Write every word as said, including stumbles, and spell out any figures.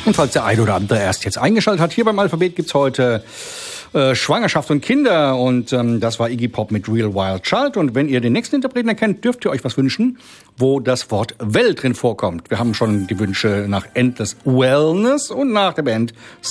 Und falls der eine oder andere erst jetzt eingeschaltet hat, hier beim Alphabet gibt's heute äh, Schwangerschaft und Kinder. Und ähm, das war Iggy Pop mit Real Wild Child. Und wenn ihr den nächsten Interpreten erkennt, dürft ihr euch was wünschen, wo das Wort Well drin vorkommt. Wir haben schon die Wünsche nach Endless Wellness und nach der Band